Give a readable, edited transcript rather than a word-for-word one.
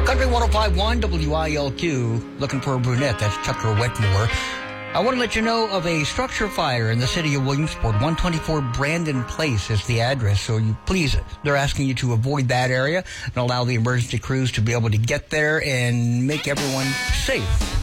Country 105.1 WILQ, looking for a brunette. That's Tucker Wetmore. I want to let you know of a structure fire in the city of Williamsport. 124 Brandon Place is the address. So they're asking you to avoid that area and allow the emergency crews to be able to get there and make everyone safe.